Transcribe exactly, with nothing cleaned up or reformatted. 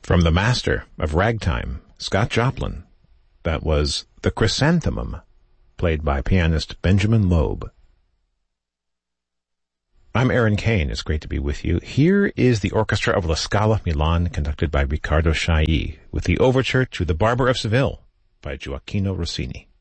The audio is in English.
From the master of ragtime, Scott Joplin, that was The Chrysanthemum, played by pianist Benjamin Loeb. I'm Aaron Kane. It's great to be with you. Here is the orchestra of La Scala Milan, conducted by Riccardo Chailly, with the overture to The Barber of Seville by Gioacchino Rossini.